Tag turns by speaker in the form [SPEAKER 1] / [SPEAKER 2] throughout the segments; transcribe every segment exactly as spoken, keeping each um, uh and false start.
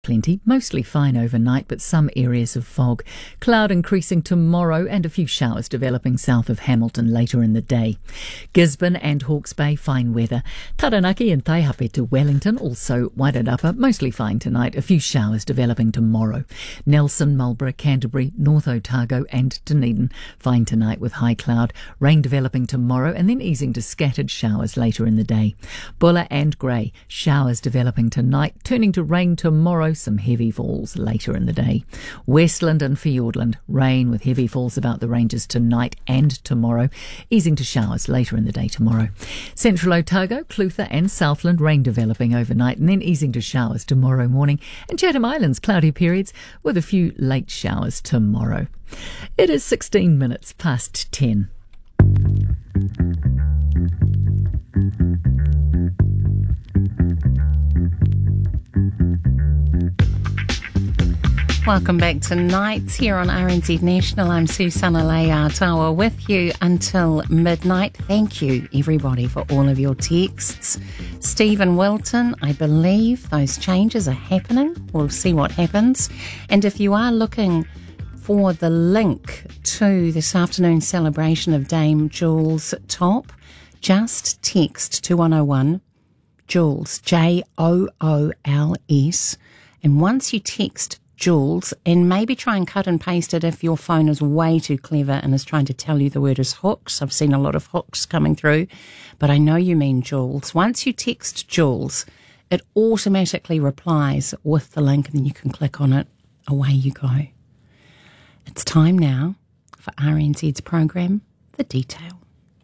[SPEAKER 1] Plenty, mostly fine overnight, but some areas of fog. Cloud increasing tomorrow and a few showers developing south of Hamilton later in the day. Gisborne and Hawke's Bay, fine weather. Taranaki and Taihape to Wellington, also Wairarapa, mostly fine tonight. A few showers developing tomorrow. Nelson, Marlborough, Canterbury, North Otago and Dunedin, fine tonight with high cloud. Rain developing tomorrow and then easing to scattered showers later in the day. Buller and Grey, showers developing tonight, turning to rain tomorrow. Some heavy falls later in the day. Westland and Fiordland, rain with heavy falls about the ranges tonight and tomorrow, easing to showers later in the day tomorrow. Central Otago, Clutha and Southland, rain developing overnight and then easing to showers tomorrow morning. And Chatham Islands, cloudy periods with a few late showers tomorrow. It is sixteen minutes past ten.
[SPEAKER 2] Welcome back to Nights here on R N Z National. I'm Susana Leia-Tawa with you until midnight. Thank you, everybody, for all of your texts. Stephen Wilton, I believe those changes are happening. We'll see what happens. And if you are looking for the link to this afternoon's celebration of Dame Jules Top, just text two one oh one, Jules, J O O L S, and once you text Jules, and maybe try and cut and paste it if your phone is way too clever and is trying to tell you the word is hooks. I've seen a lot of hooks coming through, but I know you mean Jules. Once you text Jules, it automatically replies with the link and then you can click on it. Away you go. It's time now for R N Z's program, The Detail.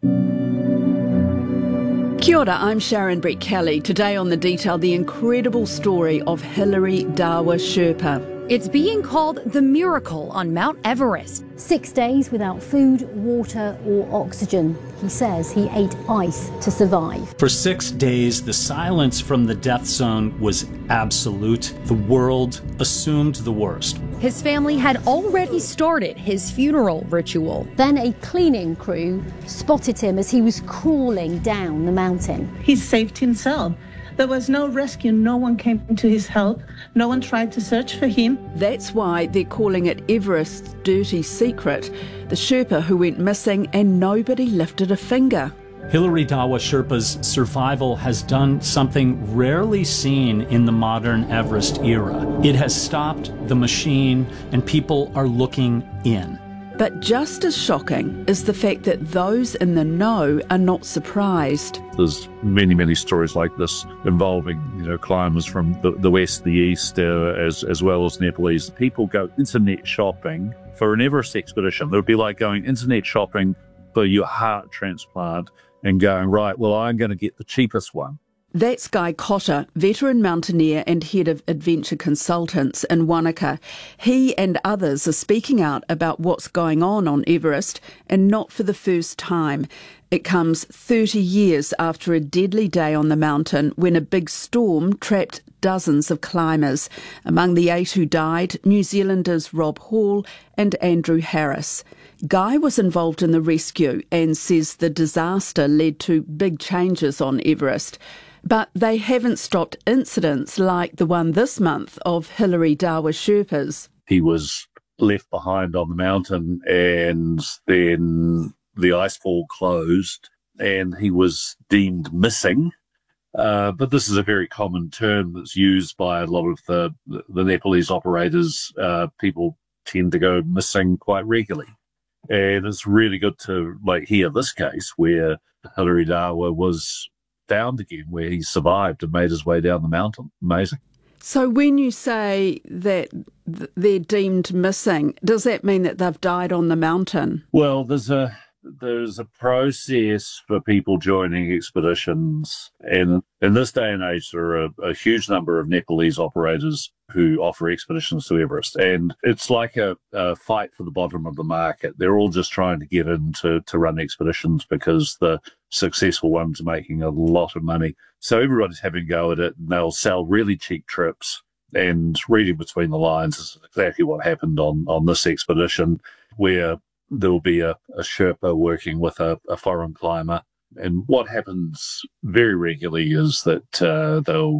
[SPEAKER 3] Kia ora, I'm Sharon Brett Kelly. Today on The Detail, the incredible story of Hilary Dawa Sherpa.
[SPEAKER 4] It's being called the miracle on Mount Everest.
[SPEAKER 5] Six days without food, water or oxygen. He says he ate ice to survive.
[SPEAKER 6] For six days, the silence from the death zone was absolute. The world assumed the worst.
[SPEAKER 4] His family had already started his funeral ritual.
[SPEAKER 5] Then a cleaning crew spotted him as he was crawling down the mountain.
[SPEAKER 7] He saved himself. There was no rescue, no one came to his help, no one tried to search for him.
[SPEAKER 3] That's why they're calling it Everest's dirty secret, the Sherpa who went missing and nobody lifted a finger.
[SPEAKER 6] Hilary Dawa Sherpa's survival has done something rarely seen in the modern Everest era. It has stopped the machine and people are looking in.
[SPEAKER 3] But just as shocking is the fact that those in the know are not surprised.
[SPEAKER 8] There's many, many stories like this involving, you know, climbers from the, the west, the east, uh, as as well as Nepalese. People go internet shopping for an Everest expedition. It would be like going internet shopping for your heart transplant and going, right, well, I'm going to get the cheapest one.
[SPEAKER 3] That's Guy Cotter, veteran mountaineer and head of adventure consultants in Wanaka. He and others are speaking out about what's going on on Everest, and not for the first time. It comes thirty years after a deadly day on the mountain when a big storm trapped dozens of climbers. Among the eight who died, New Zealanders Rob Hall and Andrew Harris. Guy was involved in the rescue and says the disaster led to big changes on Everest. But they haven't stopped incidents like the one this month of Hilary Dawa Sherpa's.
[SPEAKER 8] He was left behind on the mountain and then the icefall closed and he was deemed missing. Uh, but this is a very common term that's used by a lot of the, the Nepalese operators. Uh, people tend to go missing quite regularly. And it's really good to like hear this case where Hilary Dawa was found again, where he survived and made his way down the mountain. Amazing.
[SPEAKER 3] So when you say that they're deemed missing, does that mean that they've died on the mountain?
[SPEAKER 8] Well, there's a there's a process for people joining expeditions, and in this day and age there are a, a huge number of Nepalese operators who offer expeditions to Everest, and it's like a, a fight for the bottom of the market. They're all just trying to get in to, to run expeditions because the successful ones are making a lot of money. So everybody's having a go at it, and they'll sell really cheap trips. And reading between the lines is exactly what happened on, on this expedition, where there will be a, a Sherpa working with a, a foreign climber. And what happens very regularly is that uh, they'll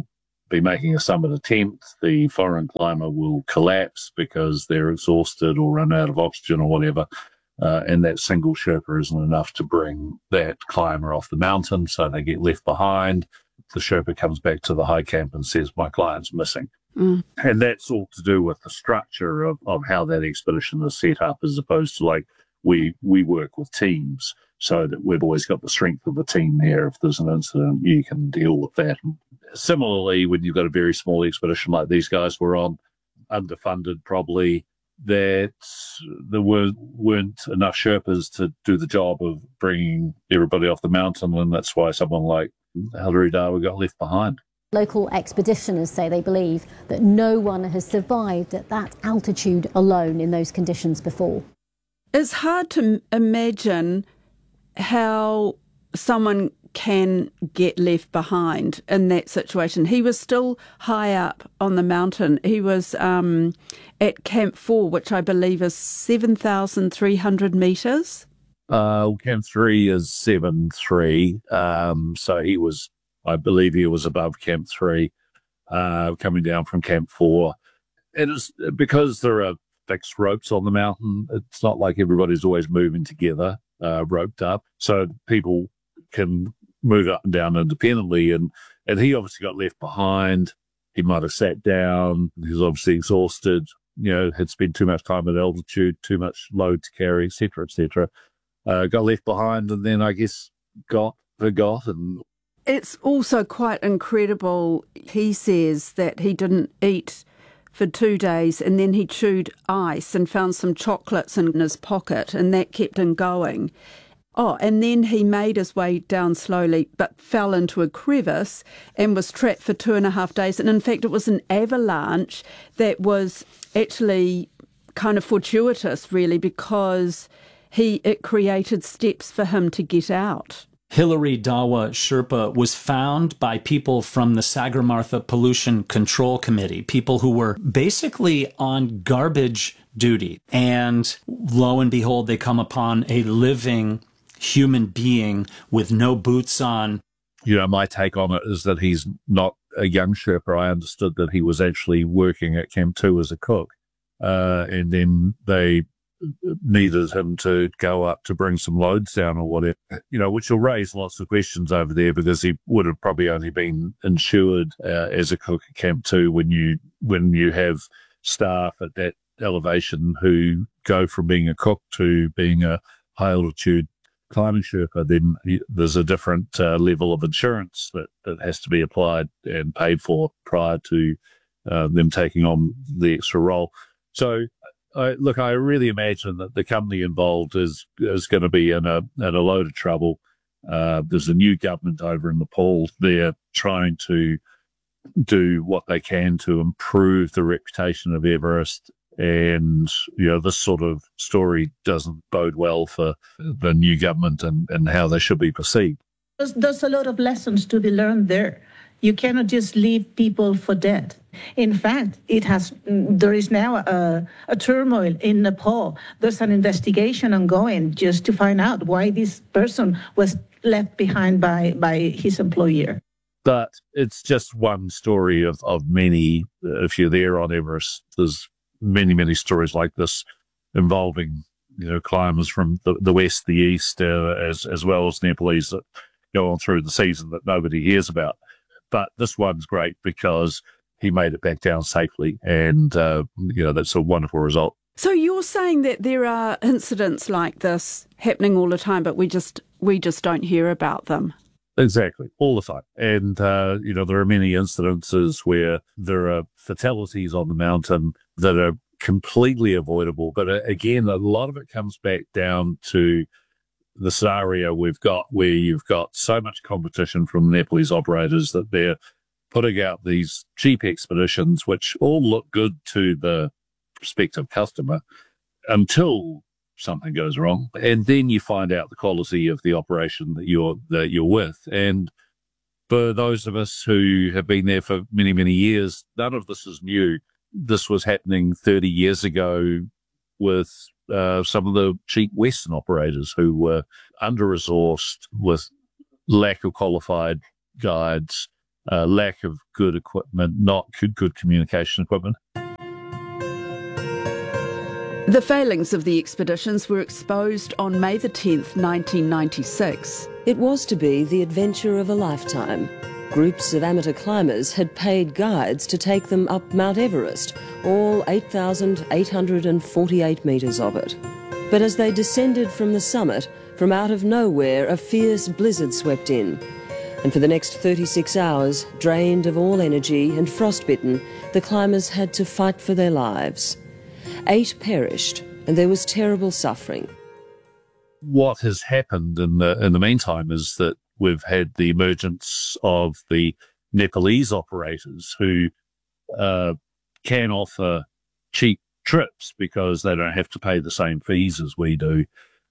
[SPEAKER 8] be making a summit attempt. The foreign climber will collapse because they're exhausted or run out of oxygen or whatever. Uh, and that single Sherpa isn't enough to bring that climber off the mountain, so they get left behind. The Sherpa comes back to the high camp and says, my client's missing. Mm. And that's all to do with the structure of, of how that expedition is set up, as opposed to like we we work with teams so that we've always got the strength of the team there. If there's an incident, you can deal with that. And similarly, when you've got a very small expedition like these guys were on, underfunded probably, that there were, weren't enough Sherpas to do the job of bringing everybody off the mountain, and that's why someone like Hilary Dawa got left behind.
[SPEAKER 5] Local expeditioners say they believe that no one has survived at that altitude alone in those conditions before.
[SPEAKER 3] It's hard to imagine how someone can get left behind in that situation. He was still high up on the mountain. He was um, at Camp four, which I believe is seven thousand three hundred metres.
[SPEAKER 8] Uh, Camp three is seven three. Um, so he was, I believe he was above Camp three, uh, coming down from Camp four. And it's because there are fixed ropes on the mountain. It's not like everybody's always moving together, uh, roped up. So people can move up and down independently. And, and he obviously got left behind. He might have sat down. He was obviously exhausted, you know, had spent too much time at altitude, too much load to carry, et cetera, et cetera. Uh, got left behind and then I guess got forgotten.
[SPEAKER 3] It's also quite incredible. He says that he didn't eat for two days and then he chewed ice and found some chocolates in his pocket and that kept him going. Oh, and then he made his way down slowly but fell into a crevice and was trapped for two and a half days. And in fact, it was an avalanche that was actually kind of fortuitous, really, because he it created steps for him to get out.
[SPEAKER 6] Hilary Dawa Sherpa was found by people from the Sagarmatha Pollution Control Committee, people who were basically on garbage duty. And lo and behold, they come upon a living human being with no boots on.
[SPEAKER 8] You know, my take on it is that he's not a young Sherpa. I understood that he was actually working at Camp two as a cook. Uh, and then they needed him to go up to bring some loads down or whatever, you know, which will raise lots of questions over there because he would have probably only been insured uh, as a cook at Camp two when you, when you have staff at that elevation who go from being a cook to being a high altitude climbing Sherpa, then there's a different uh, level of insurance that, that has to be applied and paid for prior to uh, them taking on the extra role. So, I, look, I really imagine that the company involved is is going to be in a in a load of trouble. Uh, there's a new government over in Nepal. They're trying to do what they can to improve the reputation of Everest. And, you know, this sort of story doesn't bode well for the new government and, and how they should be perceived.
[SPEAKER 7] There's, there's a lot of lessons to be learned there. You cannot just leave people for dead. In fact, it has. There is now a, a turmoil in Nepal. There's an investigation ongoing just to find out why this person was left behind by, by his employer.
[SPEAKER 8] But it's just one story of, of many. If you're there on Everest, there's many, many stories like this involving, you know, climbers from the, the west, the east, uh, as as well as Nepalese that go on through the season that nobody hears about. But this one's great because he made it back down safely, and uh, you know, that's a wonderful result.
[SPEAKER 3] So you're saying that there are incidents like this happening all the time, but we just we just don't hear about them.
[SPEAKER 8] Exactly, all the time. And uh, you know, there are many incidences where there are fatalities on the mountain that are completely avoidable. But uh, again, a lot of it comes back down to the scenario we've got where you've got so much competition from Nepalese operators that they're putting out these cheap expeditions, which all look good to the prospective customer until something goes wrong. And then you find out the quality of the operation that you're, that you're with. And for those of us who have been there for many, many years, none of this is new. This was happening thirty years ago with Uh, some of the cheap Western operators who were under-resourced with lack of qualified guides, uh, lack of good equipment, not good, good communication equipment.
[SPEAKER 3] The failings of the expeditions were exposed on May the tenth, nineteen ninety-six.
[SPEAKER 9] It was to be the adventure of a lifetime. Groups of amateur climbers had paid guides to take them up Mount Everest, all eight thousand eight hundred forty-eight metres of it. But as they descended from the summit, from out of nowhere a fierce blizzard swept in. And for the next thirty-six hours, drained of all energy and frostbitten, the climbers had to fight for their lives. Eight perished, and there was terrible suffering.
[SPEAKER 8] What has happened in the in the meantime is that we've had the emergence of the Nepalese operators who uh, can offer cheap trips because they don't have to pay the same fees as we do.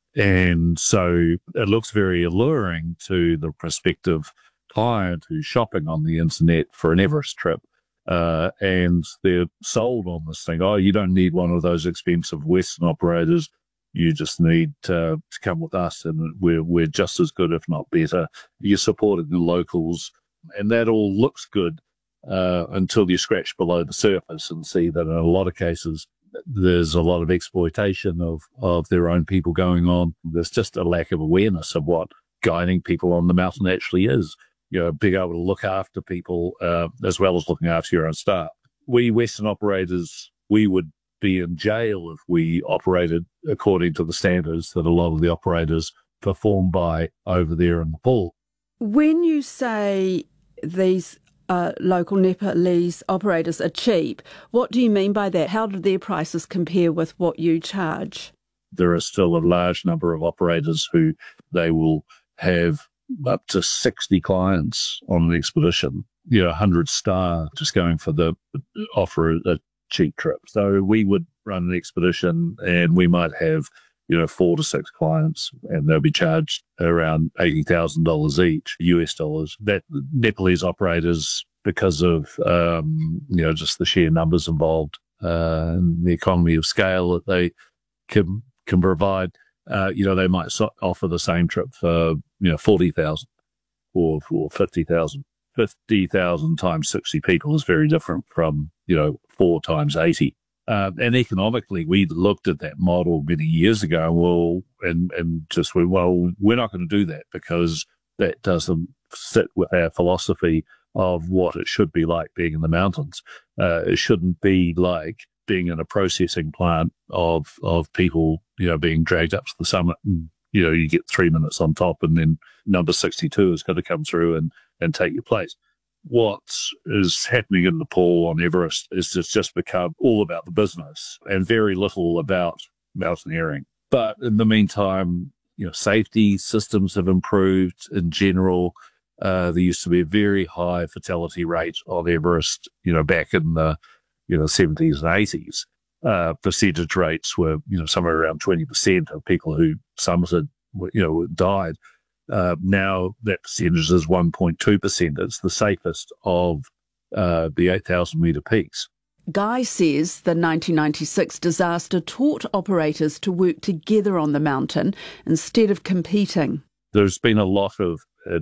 [SPEAKER 8] And so it looks very alluring to the prospective client who's shopping on the internet for an Everest trip. Uh, and they're sold on this thing. Oh, you don't need one of those expensive Western operators. You just need uh, to come with us, and we're we're just as good, if not better. You're supporting the locals, and that all looks good uh, until you scratch below the surface and see that in a lot of cases there's a lot of exploitation of, of their own people going on. There's just a lack of awareness of what guiding people on the mountain actually is. You know, being able to look after people uh, as well as looking after your own staff. We Western operators, we would be in jail if we operated according to the standards that a lot of the operators perform by over there in Nepal.
[SPEAKER 3] When you say these uh, local Nepalese operators are cheap, what do you mean by that? How do their prices compare with what you charge?
[SPEAKER 8] There are still a large number of operators who they will have up to sixty clients on the expedition, you know, one hundred star, just going for the offer a cheap trip. So we would run an expedition and we might have, you know, four to six clients, and they'll be charged around eighty thousand dollars each, U S dollars. That Nepalese operators, because of, um, you know, just the sheer numbers involved uh, and the economy of scale that they can, can provide, Uh, you know, they might so- offer the same trip for, you know, forty thousand or, or fifty thousand. fifty thousand times sixty people is very different from, you know, four times eighty. Uh, and economically, we looked at that model many years ago, well, and, and just went, well, we're not going to do that because that doesn't sit with our philosophy of what it should be like being in the mountains. Uh, it shouldn't be like being in a processing plant of of people, you know, being dragged up to the summit, and, you know, you get three minutes on top, and then number sixty-two is going to come through and, and take your place. What is happening in Nepal on Everest is it's just become all about the business and very little about mountaineering. But in the meantime, you know, safety systems have improved in general. Uh, there used to be a very high fatality rate on Everest, you know, back in the you know, seventies and eighties, uh, percentage rates were, you know, somewhere around twenty percent of people who summited, you know, died. Uh, now that percentage is one point two percent. It's the safest of uh, the eight thousand metre peaks.
[SPEAKER 3] Guy says the nineteen ninety-six disaster taught operators to work together on the mountain instead of competing.
[SPEAKER 8] There's been a lot of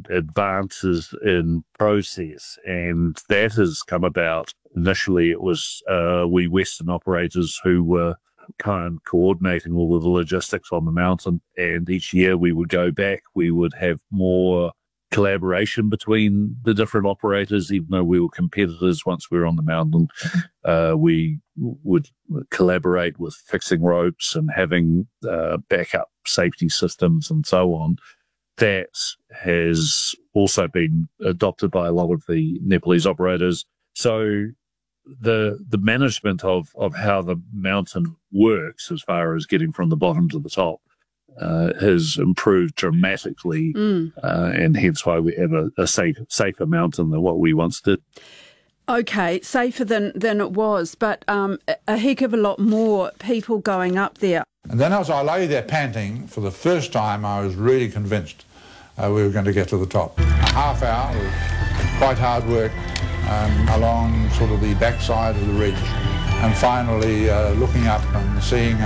[SPEAKER 8] advances in process, and that has come about. Initially, it was uh, we Western operators who were kind of coordinating all of the logistics on the mountain, and each year we would go back, we would have more collaboration between the different operators, even though we were competitors once we were on the mountain. Uh, we would collaborate with fixing ropes and having uh, backup safety systems and so on. That has also been adopted by a lot of the Nepalese operators. So the the management of, of how the mountain works as far as getting from the bottom to the top uh, has improved dramatically, mm. uh, and hence why we have a, a safe, safer mountain than what we once did.
[SPEAKER 3] Okay, safer than, than it was, but um, a heck of a lot more people going up there.
[SPEAKER 10] And then as I lay there panting, for the first time I was really convinced uh, we were going to get to the top. A half hour of quite hard work um, along sort of the backside of the ridge, and finally uh, looking up and seeing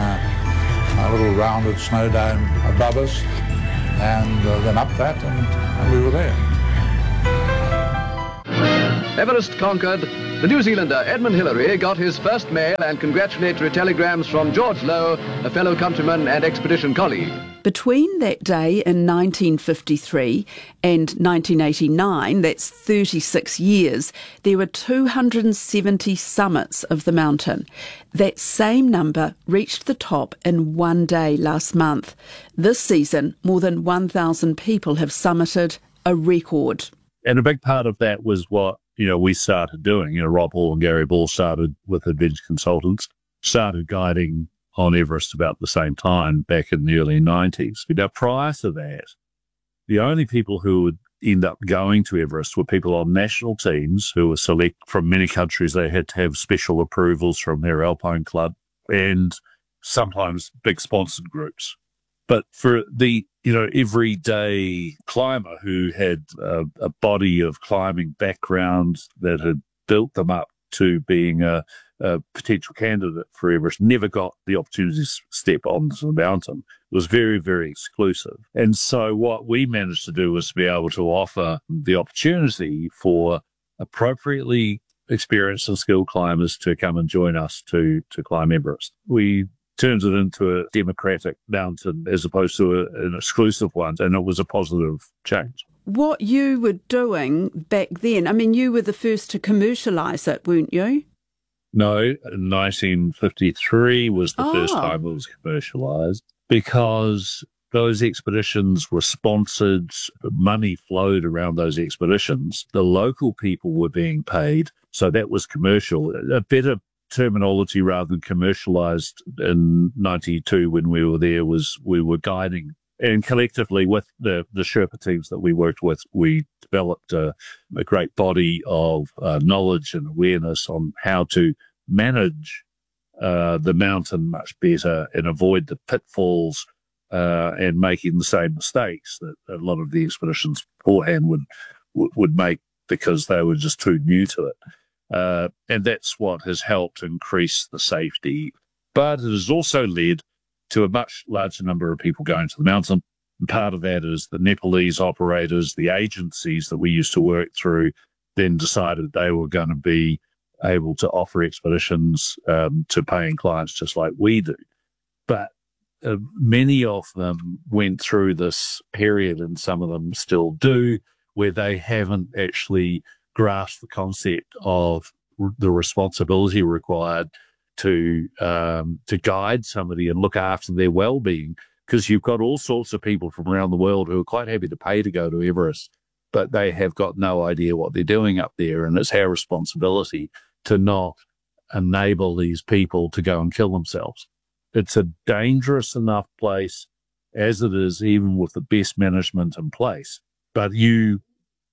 [SPEAKER 10] a, a little rounded snow dome above us, and uh, then up that, and, and we were there.
[SPEAKER 11] Everest conquered, the New Zealander Edmund Hillary got his first mail and congratulatory telegrams from George Lowe, a fellow countryman and expedition colleague.
[SPEAKER 3] Between that day in nineteen fifty-three and nineteen eighty-nine, that's thirty-six years, there were two hundred seventy summits of the mountain. That same number reached the top in one day last month. This season, more than one thousand people have summited, a record.
[SPEAKER 8] And a big part of that was what, you know, we started doing. You know, Rob Hall and Gary Ball started with Adventure Consultants, started guiding on Everest about the same time back in the early nineties. Now, prior to that, the only people who would end up going to Everest were people on national teams who were select from many countries. They had to have special approvals from their Alpine Club and sometimes big sponsored groups. But for the, you know, everyday climber who had a, a body of climbing background that had built them up to being a, a potential candidate for Everest, never got the opportunity to step onto the mountain. It was very, very exclusive. And so what we managed to do was to be able to offer the opportunity for appropriately experienced and skilled climbers to come and join us to, to climb Everest. We turned it into a democratic mountain as opposed to a, an exclusive one, and it was a positive change.
[SPEAKER 3] What you were doing back then, I mean, you were the first to commercialise it, weren't you?
[SPEAKER 8] No, nineteen fifty-three was the
[SPEAKER 3] oh.
[SPEAKER 8] first time it was commercialised, because those expeditions were sponsored, money flowed around those expeditions. The local people were being paid, so that was commercial. A better terminology rather than commercialised in ninety-two when we were there was we were guiding. And collectively with the, the Sherpa teams that we worked with, we developed a, a great body of uh, knowledge and awareness on how to manage uh, the mountain much better and avoid the pitfalls uh, and making the same mistakes that a lot of the expeditions beforehand would, would make because they were just too new to it. Uh, and that's what has helped increase the safety. But it has also led to a much larger number of people going to the mountain. And part of that is the Nepalese operators, the agencies that we used to work through, then decided they were going to be able to offer expeditions um, to paying clients just like we do. But uh, many of them went through this period, and some of them still do, where they haven't actually grasped the concept of the responsibility required to um, to guide somebody and look after their well-being, because you've got all sorts of people from around the world who are quite happy to pay to go to Everest, but they have got no idea what they're doing up there, and it's our responsibility to not enable these people to go and kill themselves. It's a dangerous enough place as it is, even with the best management in place. But you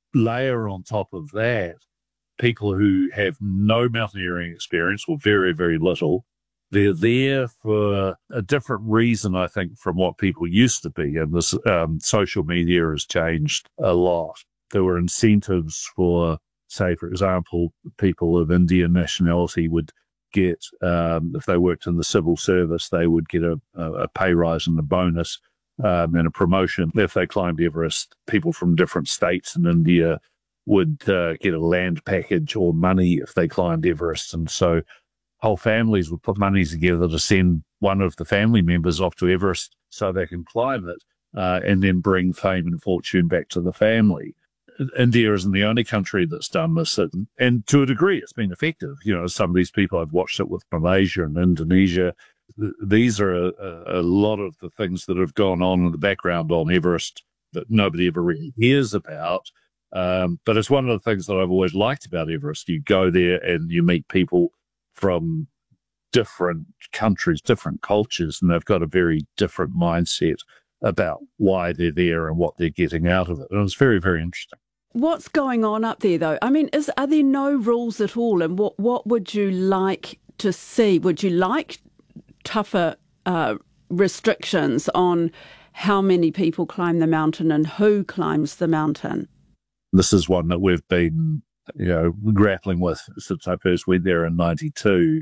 [SPEAKER 8] layer on top of that people who have no mountaineering experience or very, very little. They're there for a different reason, I think, from what people used to be. And this um, social media has changed a lot. There were incentives for, say, for example, people of Indian nationality would get, um, if they worked in the civil service, they would get a, a pay rise and a bonus um, and a promotion. If they climbed Everest, people from different states in India would uh, get a land package or money if they climbed Everest. And so whole families would put money together to send one of the family members off to Everest so they can climb it uh, and then bring fame and fortune back to the family. India isn't the only country that's done this, and, and to a degree it's been effective. You know, some of these people, I've watched it with Malaysia and Indonesia. These are a, a lot of the things that have gone on in the background on Everest that nobody ever really hears about. Um, but it's one of the things that I've always liked about Everest. You go there and you meet people from different countries, different cultures, and they've got a very different mindset about why they're there and what they're getting out of it. And it's very, very interesting.
[SPEAKER 3] What's going on up there, though? I mean, is are there no rules at all? And what, what would you like to see? Would you like tougher uh, restrictions on how many people climb the mountain and who climbs the mountain?
[SPEAKER 8] This is one that we've been, you know, grappling with since I first went there in ninety-two.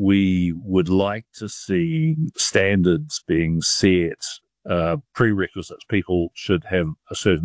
[SPEAKER 8] We would like to see standards being set, uh, prerequisites. People should have a certain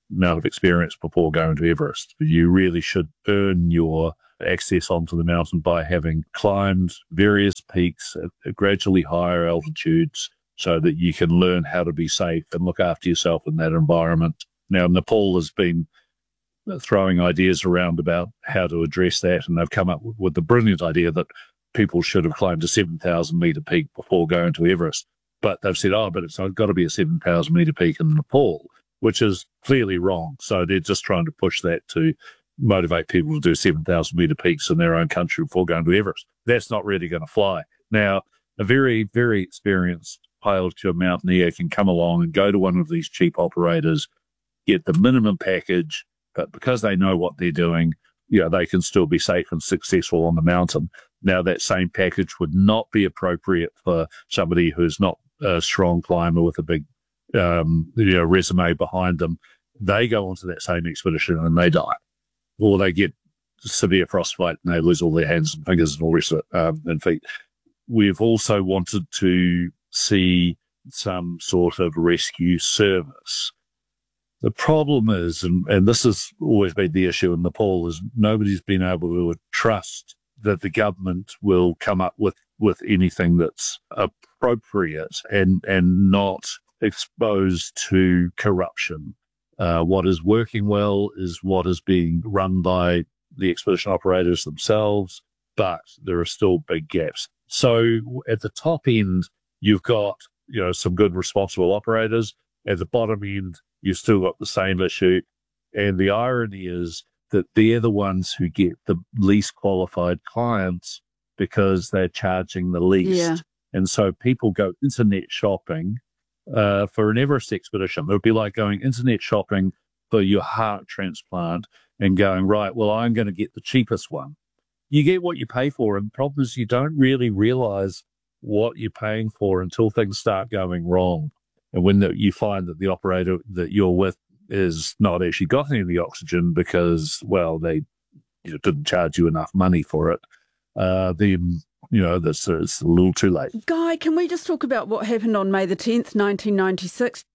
[SPEAKER 8] amount of experience before going to Everest. You really should earn your access onto the mountain by having climbed various peaks at, at gradually higher altitudes so that you can learn how to be safe and look after yourself in that environment. Now, Nepal has been throwing ideas around about how to address that, and they've come up with, with the brilliant idea that people should have climbed a seven thousand metre peak before going to Everest. But they've said, oh, but it's got to be a seven thousand metre peak in Nepal, which is clearly wrong. So they're just trying to push that to motivate people to do seven thousand metre peaks in their own country before going to Everest. That's not really going to fly. Now, a very, very experienced pilot or mountaineer can come along and go to one of these cheap operators, get the minimum package, but because they know what they're doing, you know, they can still be safe and successful on the mountain. Now, that same package would not be appropriate for somebody who's not a strong climber with a big, um, you know, resume behind them. They go onto that same expedition and they die, or they get severe frostbite and they lose all their hands and fingers and all the rest of it, um, and feet. We've also wanted to see some sort of rescue service. The problem is, and, and this has always been the issue in Nepal, is nobody's been able to trust that the government will come up with, with anything that's appropriate and, and not exposed to corruption. Uh, what is working well is what is being run by the expedition operators themselves, but there are still big gaps. So at the top end, you've got, you know, some good responsible operators. At the bottom end, you've still got the same issue. And the irony is that they're the ones who get the least qualified clients because they're charging the least.
[SPEAKER 3] Yeah.
[SPEAKER 8] And so people go internet shopping uh, for an Everest expedition. It would be like going internet shopping for your heart transplant and going, right, well, I'm going to get the cheapest one. You get what you pay for. And the problem is you don't really realize what you're paying for until things start going wrong. And when the, you find that the operator that you're with is not actually got any of the oxygen because, well, they you know, didn't charge you enough money for it, uh, then, you know, that's, it's a little too late.
[SPEAKER 3] Guy, can we just talk about what happened on May the tenth, nineteen ninety-six?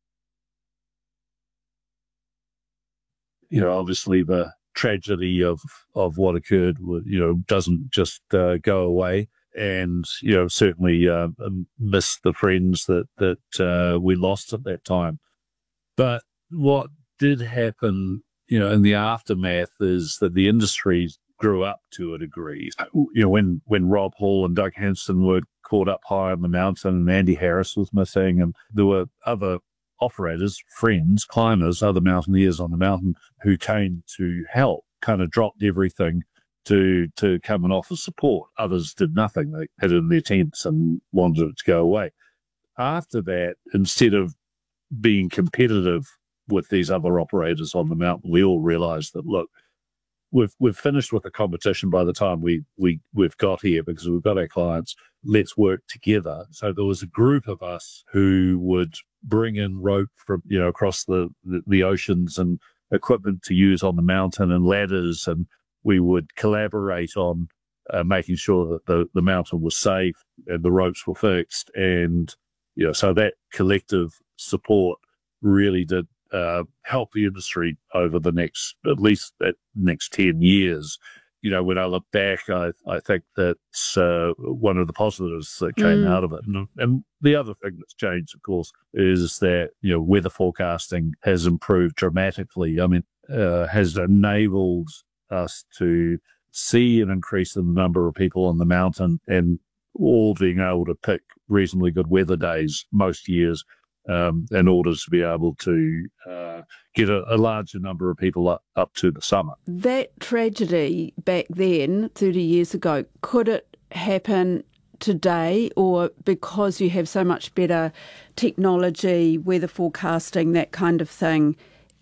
[SPEAKER 8] You know, obviously the tragedy of, of what occurred, you know, doesn't just uh, go away. And, you know, certainly uh, miss the friends that, that uh, we lost at that time. But what did happen, you know, in the aftermath is that the industry grew up to a degree. You know, when, when Rob Hall and Doug Hanson were caught up high on the mountain and Andy Harris was missing, and there were other operators, friends, climbers, other mountaineers on the mountain who came to help, kind of dropped everything to to come and offer support. Others did nothing. They hid in their tents and wanted it to go away. After that, instead of being competitive with these other operators on the mountain, we all realized that, look, we've we've finished with the competition by the time we, we, we've got here because we've got our clients. Let's work together. So there was a group of us who would bring in rope from, you know, across the, the, the oceans and equipment to use on the mountain and ladders, and we would collaborate on uh, making sure that the, the mountain was safe and the ropes were fixed. And, you know, so that collective support really did uh, help the industry over the next, at least that next ten years. You know, when I look back, I, I think that's uh, one of the positives that came mm. out of it. And, and the other thing that's changed, of course, is that, you know, weather forecasting has improved dramatically. I mean, uh, has enabled us to see an increase in the number of people on the mountain and all being able to pick reasonably good weather days most years um, in order to be able to uh, get a, a larger number of people up, up to the summit.
[SPEAKER 3] That tragedy back then, thirty years ago, could it happen today, or because you have so much better technology, weather forecasting, that kind of thing,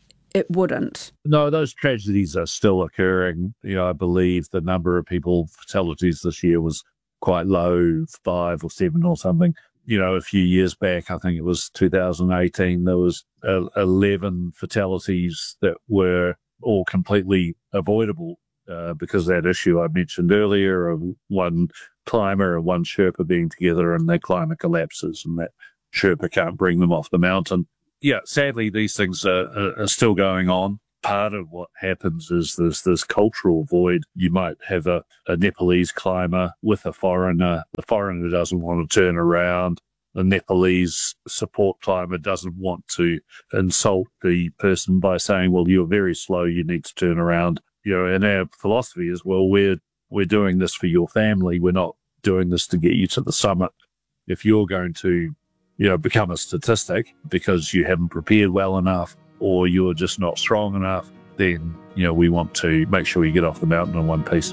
[SPEAKER 3] it wouldn't?
[SPEAKER 8] No, those tragedies are still occurring. You know, I believe the number of people, fatalities this year was quite low, five or seven or something. You know, a few years back, I think it was two thousand eighteen, there was uh, eleven fatalities that were all completely avoidable uh, because of that issue I mentioned earlier of one climber and one Sherpa being together and their climber collapses and that Sherpa can't bring them off the mountain. Yeah, sadly, these things are, are, are still going on. Part of what happens is there's this cultural void. You might have a, a Nepalese climber with a foreigner. The foreigner doesn't want to turn around. The Nepalese support climber doesn't want to insult the person by saying, well, you're very slow, you need to turn around. You know, and our philosophy is, well, we're, we're doing this for your family. We're not doing this to get you to the summit. If you're going to, you know, become a statistic because you haven't prepared well enough, or you're just not strong enough, then, you know, we want to make sure you get off the mountain in one piece.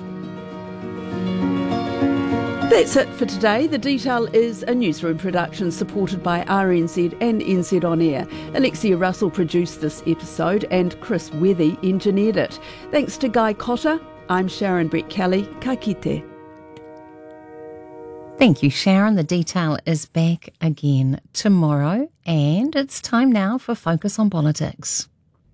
[SPEAKER 3] That's it for today. The Detail is a newsroom production supported by R N Z and N Z On Air. Alexia Russell produced this episode and Chris Wethy engineered it. Thanks to Guy Cotter, I'm Sharon Brett-Kelly. Ka kite.
[SPEAKER 2] Thank you, Sharon. The Detail is back again tomorrow, and it's time now for Focus on Politics.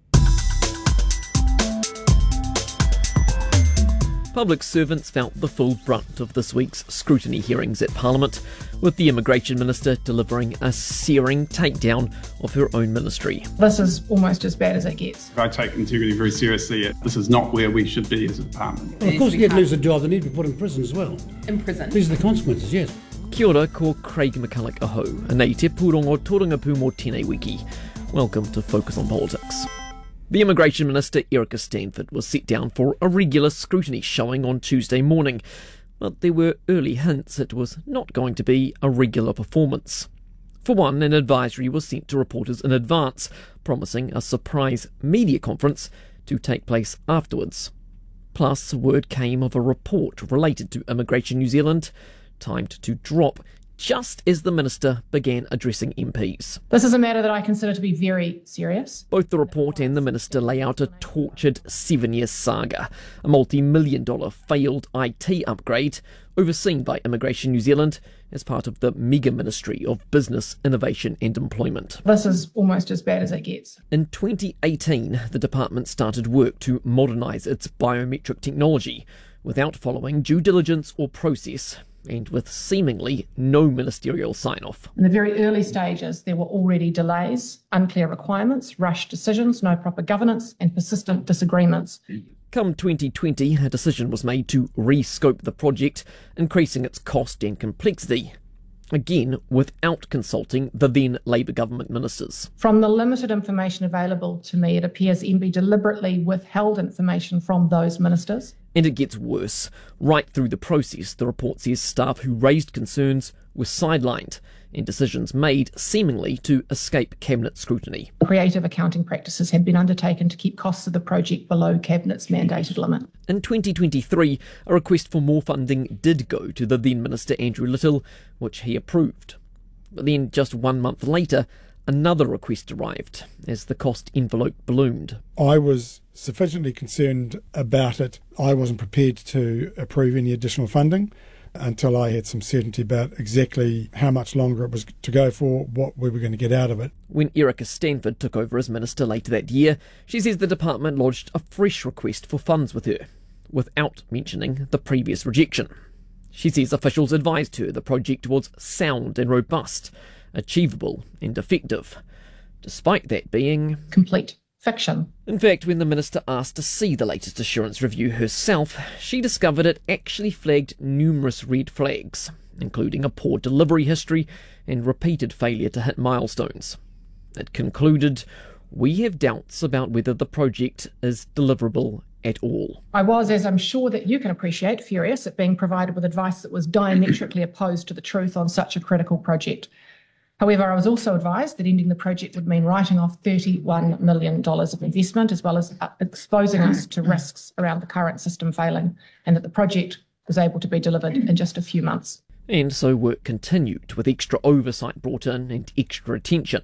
[SPEAKER 12] Public servants felt the full brunt of this week's scrutiny hearings at Parliament, with the Immigration Minister delivering a searing takedown of her own ministry.
[SPEAKER 13] This is almost as bad as it gets.
[SPEAKER 14] I take integrity very seriously. This is not where we should be as a department.
[SPEAKER 15] Well, of course, they get lose a job, they need to be put in prison as well.
[SPEAKER 13] In prison?
[SPEAKER 15] These are the consequences, yes.
[SPEAKER 12] Kia ora, ko Craig McCulloch aho, anei te pūrongo tōrangapū mō tēnei wiki. Welcome to Focus on Politics. The Immigration Minister, Erica Stanford, was set down for a regular scrutiny showing on Tuesday morning, but there were early hints it was not going to be a regular performance. For one, an advisory was sent to reporters in advance, promising a surprise media conference to take place afterwards. Plus, word came of a report related to Immigration New Zealand, timed to drop just as the Minister began addressing M Ps.
[SPEAKER 13] This is a matter that I consider to be very serious.
[SPEAKER 12] Both the report and the Minister lay out a tortured seven-year saga, a multi-million dollar failed I T upgrade overseen by Immigration New Zealand as part of the mega Ministry of Business, Innovation and Employment.
[SPEAKER 13] This is almost as bad as it gets.
[SPEAKER 12] In twenty eighteen, the department started work to modernise its biometric technology without following due diligence or process, and with seemingly no ministerial sign-off.
[SPEAKER 13] In the very early stages, there were already delays, unclear requirements, rushed decisions, no proper governance, and persistent disagreements.
[SPEAKER 12] Come twenty twenty, a decision was made to re-scope the project, increasing its cost and complexity, again without consulting the then Labour government ministers.
[SPEAKER 13] From the limited information available to me, it appears M B deliberately withheld information from those ministers.
[SPEAKER 12] And it gets worse. Right through the process, the report says staff who raised concerns were sidelined and decisions made seemingly to escape Cabinet scrutiny.
[SPEAKER 13] Creative accounting practices had been undertaken to keep costs of the project below Cabinet's mandated limit.
[SPEAKER 12] In twenty twenty-three, a request for more funding did go to the then Minister Andrew Little, which he approved. But then, just one month later, another request arrived as the cost envelope ballooned.
[SPEAKER 16] I was sufficiently concerned about it. I wasn't prepared to approve any additional funding until I had some certainty about exactly how much longer it was to go for, what we were going to get out of it.
[SPEAKER 12] When Erica Stanford took over as Minister later that year, she says the department lodged a fresh request for funds with her, without mentioning the previous rejection. She says officials advised her the project was sound and robust, achievable and effective, despite that being
[SPEAKER 13] complete fiction.
[SPEAKER 12] In fact, when the Minister asked to see the latest assurance review herself, she discovered it actually flagged numerous red flags, including a poor delivery history and repeated failure to hit milestones. It concluded, "We have doubts about whether the project is deliverable at all."
[SPEAKER 13] I was, as I'm sure that you can appreciate, furious at being provided with advice that was diametrically opposed to the truth on such a critical project. However, I was also advised that ending the project would mean writing off thirty-one million dollars of investment, as well as exposing us to risks around the current system failing, and that the project was able to be delivered in just a few months.
[SPEAKER 12] And so work continued, with extra oversight brought in and extra attention.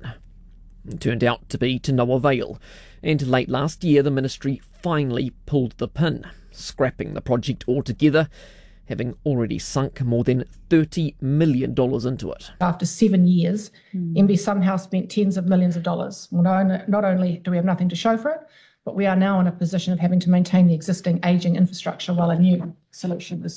[SPEAKER 12] It turned out to be to no avail, and late last year the ministry finally pulled the pin, scrapping the project altogether, having already sunk more than thirty million dollars into it.
[SPEAKER 13] After seven years, mm. M B somehow spent tens of millions of dollars. Well, not, not only do we have nothing to show for it, but we are now in a position of having to maintain the existing ageing infrastructure while a new solution is sought.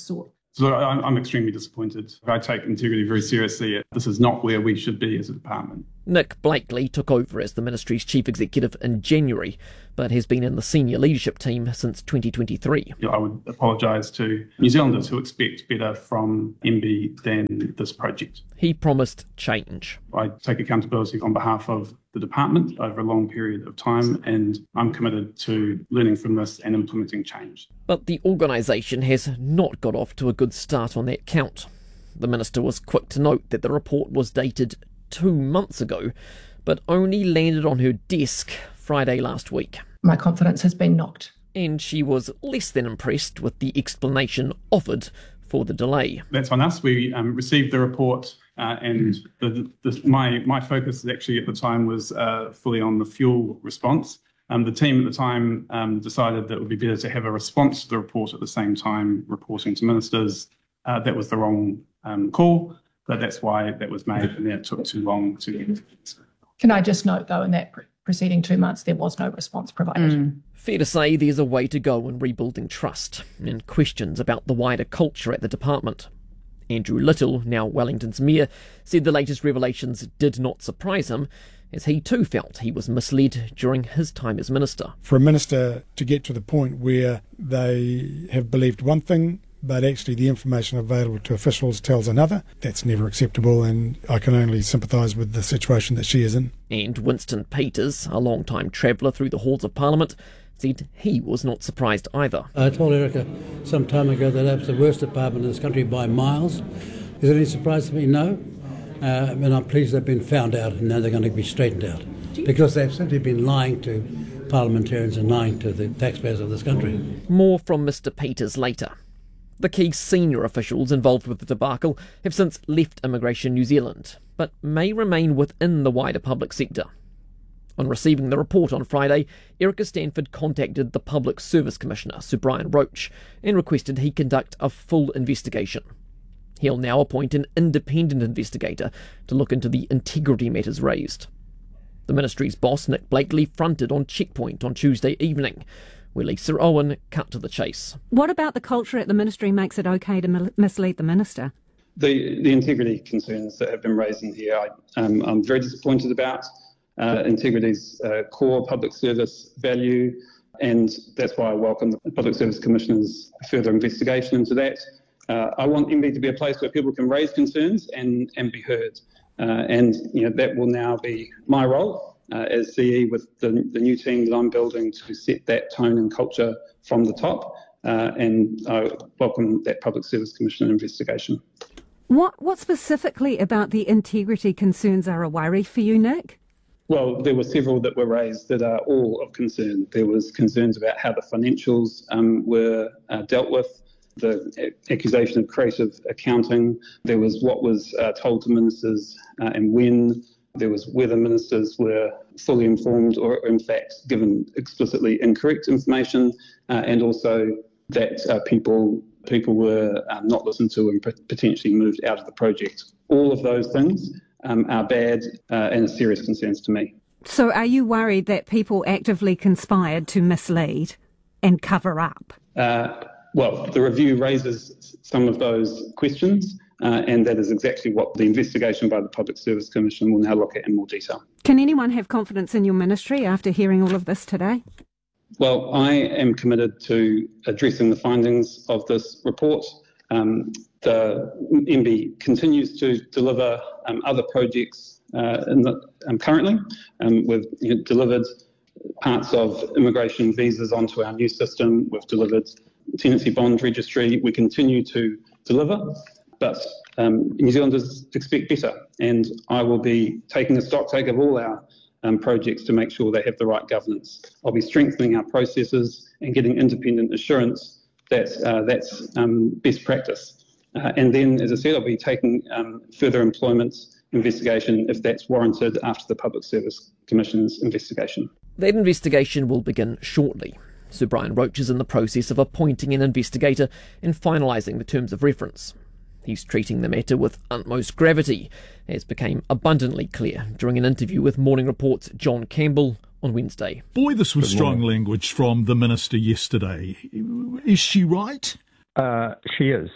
[SPEAKER 14] So I'm, I'm extremely disappointed. I take integrity very seriously. This is not where we should be as a department.
[SPEAKER 12] Nick Blakely took over as the ministry's chief executive in January, but has been in the senior leadership team since twenty twenty-three.
[SPEAKER 14] I would apologise to New Zealanders who expect better from M B than this project.
[SPEAKER 12] He promised change.
[SPEAKER 14] I take accountability on behalf of the department over a long period of time, and I'm committed to learning from this and implementing change.
[SPEAKER 12] But the organisation has not got off to a good start on that count. The minister was quick to note that the report was dated two months ago, but only landed on her desk Friday last week.
[SPEAKER 13] My confidence has been knocked.
[SPEAKER 12] And she was less than impressed with the explanation offered for the delay.
[SPEAKER 14] That's on us. We um, received the report uh, and the, the, my, my focus actually at the time was uh, fully on the fuel response. Um, the team at the time um, decided that it would be better to have a response to the report at the same time reporting to ministers. Uh, that was the wrong um, call, but that's why that was made, and then it took too long to get.
[SPEAKER 13] Can I just note, though, in that pre- preceding two months, there was no response provided.
[SPEAKER 12] Mm. Fair to say there's a way to go in rebuilding trust and questions about the wider culture at the department. Andrew Little, now Wellington's mayor, said the latest revelations did not surprise him, as he too felt he was misled during his time as minister.
[SPEAKER 16] For a minister to get to the point where they have believed one thing, but actually the information available to officials tells another, that's never acceptable, and I can only sympathise with the situation that she is in.
[SPEAKER 12] And Winston Peters, a long-time traveller through the halls of Parliament, said he was not surprised either.
[SPEAKER 15] I told Erica some time ago that that's the worst department in this country by miles. Is it any surprise to me? No. Uh, and I'm pleased they've been found out and now they're going to be straightened out. Because they've simply been lying to parliamentarians and lying to the taxpayers of this country.
[SPEAKER 12] More from Mister Peters later. The key senior officials involved with the debacle have since left Immigration New Zealand, but may remain within the wider public sector. On receiving the report on Friday, Erica Stanford contacted the Public Service Commissioner, Sir Brian Roach, and requested he conduct a full investigation. He'll now appoint an independent investigator to look into the integrity matters raised. The ministry's boss, Nick Blakely, fronted on Checkpoint on Tuesday evening, where Lisa Owen cut to the chase.
[SPEAKER 17] What about the culture at the ministry makes it okay to mislead the minister?
[SPEAKER 14] The, the integrity concerns that have been raised in here, I, um, I'm very disappointed about. Uh, integrity's uh, core public service value, and that's why I welcome the Public Service Commissioner's further investigation into that. Uh, I want M B to be a place where people can raise concerns and, and be heard. Uh, and you know that will now be my role uh, as C E with the, the new team that I'm building to set that tone and culture from the top. Uh, and I welcome that Public Service Commissioner investigation.
[SPEAKER 17] What, what specifically about the integrity concerns are a worry for you, Nick?
[SPEAKER 14] Well, there were several that were raised that are all of concern. There was concerns about how the financials um, were uh, dealt with, the a- accusation of creative accounting. There was what was uh, told to ministers uh, and when. There was whether ministers were fully informed or, in fact, given explicitly incorrect information, uh, and also that uh, people people were um, not listened to and p- potentially moved out of the project. All of those things Um, are bad uh, and are serious concerns to me.
[SPEAKER 17] So are you worried that people actively conspired to mislead and cover up?
[SPEAKER 14] Uh, well, the review raises some of those questions, uh, and that is exactly what the investigation by the Public Service Commission will now look at in more detail.
[SPEAKER 17] Can anyone have confidence in your ministry after hearing all of this today?
[SPEAKER 14] Well, I am committed to addressing the findings of this report. Um, the M B continues to deliver um, other projects uh, in the, um, currently. Um, we've you know, delivered parts of immigration visas onto our new system. We've delivered tenancy bond registry. We continue to deliver, but um, New Zealanders expect better. And I will be taking a stock take of all our um, projects to make sure they have the right governance. I'll be strengthening our processes and getting independent assurance that uh, that's um, best practice. Uh, and then, as I said, I'll be taking um, further employment investigation if that's warranted after the Public Service Commission's investigation.
[SPEAKER 12] That investigation will begin shortly. Sir Brian Roach is in the process of appointing an investigator and finalising the terms of reference. He's treating the matter with utmost gravity, as became abundantly clear during an interview with Morning Report's John Campbell on Wednesday.
[SPEAKER 18] Boy, this was strong language from the Minister yesterday. Is she right?
[SPEAKER 19] Uh, she is.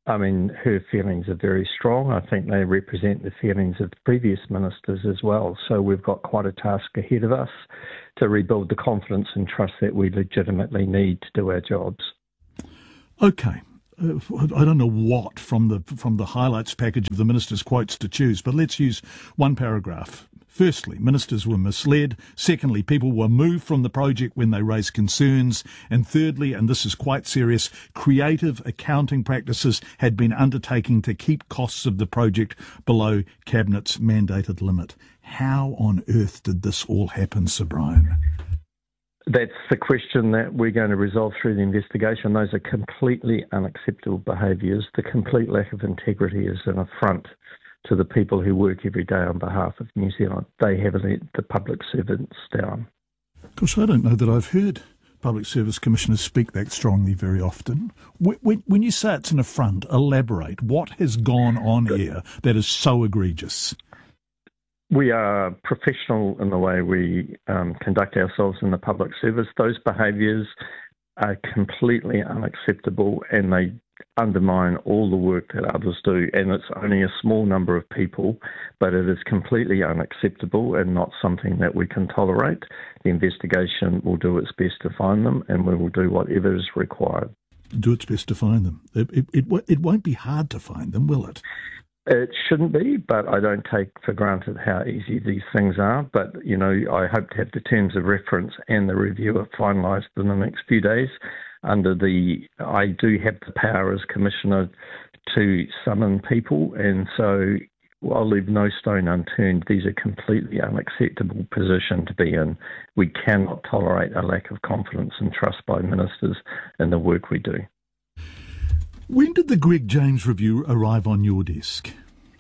[SPEAKER 18] I mean, her feelings are very strong. I think they represent the feelings of previous ministers as well. So we've got quite a task ahead of us to rebuild the confidence and trust that we legitimately need to do our jobs.
[SPEAKER 19] Okay. Uh, I don't know what from the from the highlights package of the minister's quotes to choose, but let's use one paragraph. Firstly, ministers were misled. Secondly, people were moved from the project when they raised concerns. And thirdly, and this is quite serious, creative accounting practices had been undertaken to keep costs of the project below Cabinet's mandated limit. How on earth did this all happen, Sir Brian?
[SPEAKER 18] That's the question that we're going to resolve through the investigation. Those are completely unacceptable behaviours. The complete lack of integrity is an affront to the people who work every day on behalf of New Zealand. They have let the public servants down.
[SPEAKER 19] Of course, I don't know that I've heard public service commissioners speak that strongly very often. When, when you say it's an affront, elaborate. What has gone on here that is so egregious?
[SPEAKER 18] We are professional in the way we um, conduct ourselves in the public service. Those behaviours are completely unacceptable and they undermine all the work that others do. And it's only a small number of people, but it is completely unacceptable and not something that we can tolerate. The investigation will do its best to find them and we will do whatever is required.
[SPEAKER 19] Do its best to find them. It, it, it, it won't be hard to find them, will it?
[SPEAKER 18] It shouldn't be, but I don't take for granted how easy these things are. But, you know, I hope to have the terms of reference and the reviewer finalised in the next few days. Under the, I do have the power as Commissioner to summon people, and so I'll leave no stone unturned. These are completely unacceptable position to be in. We cannot tolerate a lack of confidence and trust by ministers in the work we do.
[SPEAKER 19] When did the Greg James review arrive on your desk?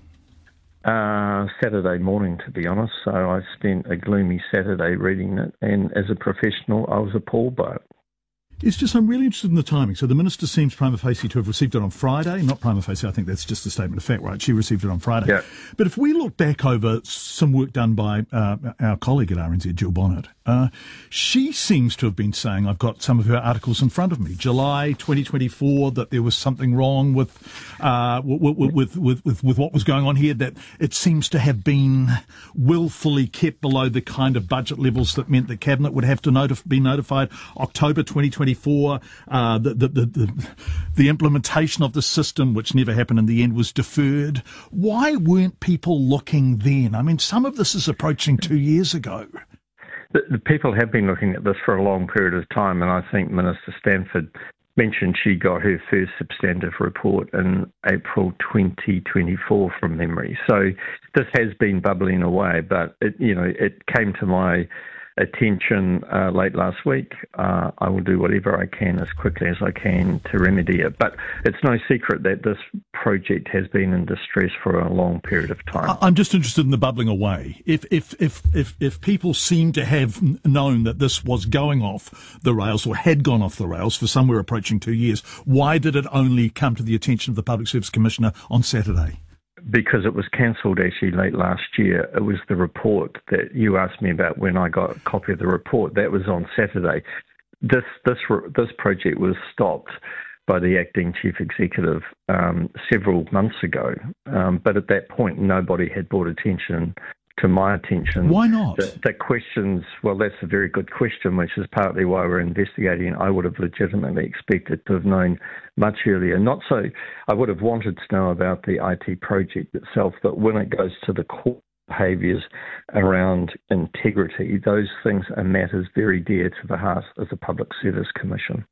[SPEAKER 18] Uh, Saturday morning, to be honest. So I spent a gloomy Saturday reading it, and as a professional, I was appalled by it.
[SPEAKER 19] It's just, I'm really interested in the timing. So the minister seems prima facie to have received it on Friday. Not prima facie, I think that's just a statement of fact, right? She received it on Friday.
[SPEAKER 18] Yeah.
[SPEAKER 19] But if we look back over some work done by uh, our colleague at R N Z, Jill Bonnet, uh, she seems to have been saying, I've got some of her articles in front of me, July twenty twenty-four, that there was something wrong with, uh, with, with, with, with, with what was going on here, that it seems to have been willfully kept below the kind of budget levels that meant the Cabinet would have to notif- be notified. October twenty twenty-four, uh, the, the, the, the, the implementation of the system, which never happened in the end, was deferred. Why weren't people looking then? I mean, some of this is approaching two years ago.
[SPEAKER 18] The, the people have been looking at this for a long period of time, and I think Minister Stanford mentioned she got her first substantive report in April twenty twenty-four from memory. So this has been bubbling away, but it, you know, it came to my attention uh, late last week. Uh, I will do whatever I can as quickly as I can to remedy it. But it's no secret that this project has been in distress for a long period of time.
[SPEAKER 19] I'm just interested in the bubbling away. If if if if, if people seem to have known that this was going off the rails or had gone off the rails for somewhere approaching two years, why did it only come to the attention of the Public Service Commissioner on Saturday?
[SPEAKER 18] Because it was cancelled actually late last year. It was the report that you asked me about when I got a copy of the report. That was on Saturday. This this this project was stopped by the acting chief executive um, several months ago. Um, but at that point, nobody had brought attention to my attention.
[SPEAKER 19] Why not?
[SPEAKER 18] The, the questions, well, that's a very good question, which is partly why we're investigating. I would have legitimately expected to have known much earlier. Not so, I would have wanted to know about the I T project itself, but when it goes to the core behaviours around integrity, those things are matters very dear to the heart of the Public Service Commission.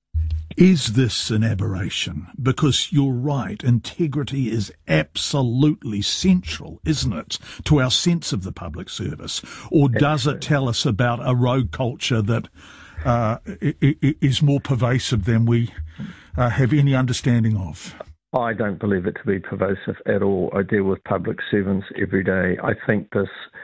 [SPEAKER 19] Is this an aberration? Because you're right, integrity is absolutely central, isn't it, to our sense of the public service? Or does it tell us about a rogue culture that uh, is more pervasive than we uh, have any understanding of?
[SPEAKER 18] I don't believe it to be pervasive at all. I deal with public servants every day. I think this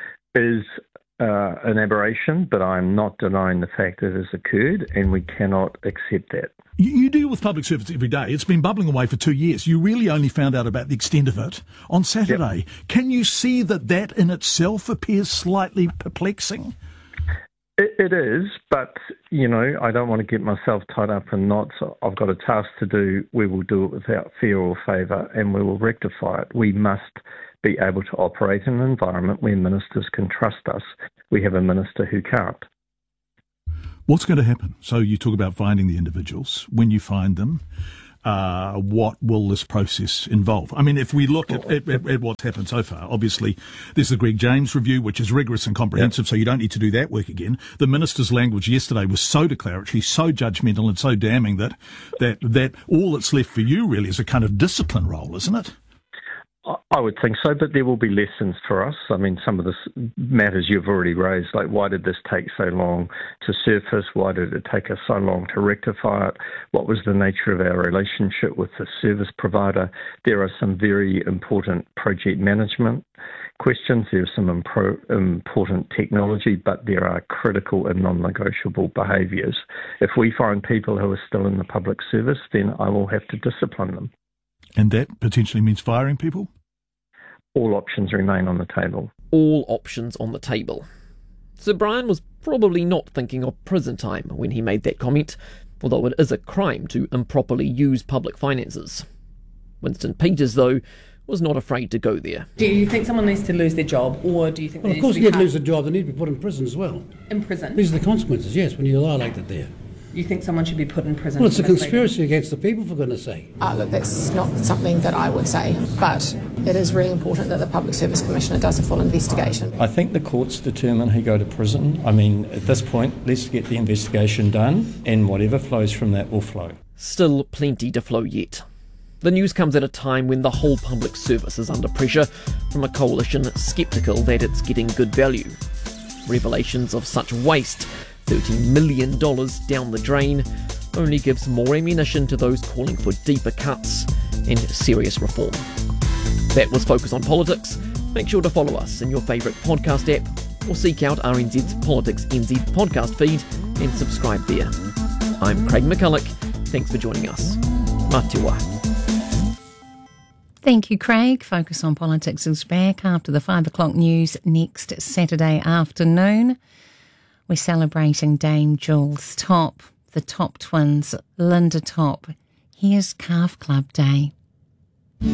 [SPEAKER 18] is uh, an aberration, but I'm not denying the fact that it has occurred, and we cannot accept that.
[SPEAKER 19] You, you deal with public servants every day. It's been bubbling away for two years. You really only found out about the extent of it on Saturday. Yep. Can you see that that in itself appears slightly perplexing?
[SPEAKER 18] It, it It is, but, you know, I don't want to get myself tied up in knots. I've got a task to do. We will do it without fear or favour, and we will rectify it. We must be able to operate in an environment where ministers can trust us. We have a minister who can't.
[SPEAKER 19] What's going to happen? So you talk about finding the individuals. When you find them, uh, what will this process involve? I mean, if we look at, at, at what's happened so far, obviously there's the Greg James review, which is rigorous and comprehensive, yep. So you don't need to do that work again. The minister's language yesterday was so declaratory, so judgmental and so damning that, that, that all that's left for you really is a kind of discipline role, isn't it?
[SPEAKER 18] I would think so, but there will be lessons for us. I mean, some of the matters you've already raised, like why did this take so long to surface? Why did it take us so long to rectify it? What was the nature of our relationship with the service provider? There are some very important project management questions. There are some impro- important technology, but there are critical and non-negotiable behaviours. If we find people who are still in the public service, then I will have to discipline them.
[SPEAKER 19] And that potentially means firing people?
[SPEAKER 18] All options remain on the table.
[SPEAKER 12] All options on the table. Sir Brian was probably not thinking of prison time when he made that comment, although it is a crime to improperly use public finances. Winston Peters, though, was not afraid to go there.
[SPEAKER 20] Do you think someone needs to lose their job, or do you think
[SPEAKER 15] well,
[SPEAKER 20] they
[SPEAKER 15] of course
[SPEAKER 20] need
[SPEAKER 15] they
[SPEAKER 20] to be
[SPEAKER 15] need to lose their job, they need to be put in prison as well.
[SPEAKER 20] In prison?
[SPEAKER 15] These are the consequences, yes, when you lie like that there.
[SPEAKER 20] You think someone should be put in prison?
[SPEAKER 15] Well, it's a conspiracy against the people, for goodness sake.
[SPEAKER 21] Uh, look, that's not something that I would say, but it is really important that the Public Service Commissioner does a full investigation.
[SPEAKER 22] I think the courts determine who go to prison. I mean, at this point, let's get the investigation done, and whatever flows from that will flow.
[SPEAKER 12] Still plenty to flow yet. The news comes at a time when the whole public service is under pressure from a coalition sceptical that it's getting good value. Revelations of such waste, thirty million dollars down the drain, only gives more ammunition to those calling for deeper cuts and serious reform. That was Focus on Politics. Make sure to follow us in your favourite podcast app or seek out R N Z's Politics N Z podcast feed and subscribe there. I'm Craig McCulloch. Thanks for joining us. Matua.
[SPEAKER 2] Thank you, Craig. Focus on Politics is back after the five o'clock news next Saturday afternoon. We're celebrating Dame Jules Top, the Top twins, Linda Top. Here's Calf Club Day.